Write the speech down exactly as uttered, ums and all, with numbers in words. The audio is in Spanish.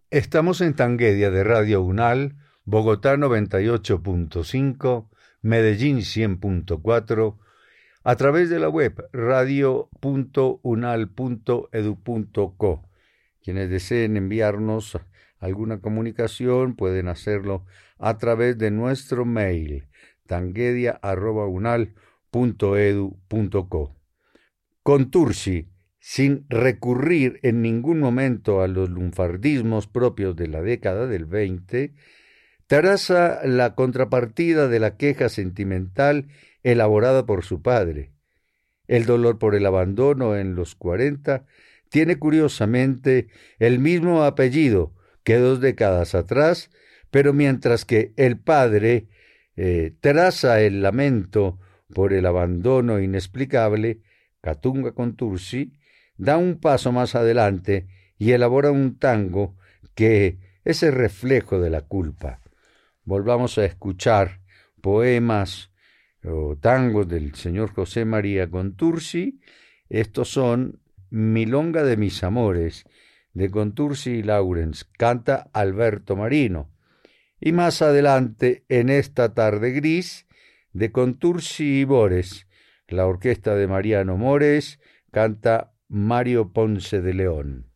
Estamos en Tanguedia de Radio Unal, Bogotá noventa y ocho punto cinco, Medellín cien punto cuatro, a través de la web radio punto unal punto edu punto co. Quienes deseen enviarnos alguna comunicación pueden hacerlo a través de nuestro mail tanguedia arroba unal punto edu punto co. Contursi, sin recurrir en ningún momento a los lunfardismos propios de la década del veinte, traza la contrapartida de la queja sentimental elaborada por su padre. El dolor por el abandono en los cuarenta tiene curiosamente el mismo apellido que dos décadas atrás, pero mientras que el padre eh, traza el lamento por el abandono inexplicable, Katunga Contursi da un paso más adelante y elabora un tango que es el reflejo de la culpa. Volvamos a escuchar poemas o tangos del señor José María Contursi. Estos son Milonga de mis amores, de Contursi y Lawrence, canta Alberto Marino. Y más adelante, En esta tarde gris, de Contursi y Bores, la orquesta de Mariano Mores, canta Mario Ponce de León.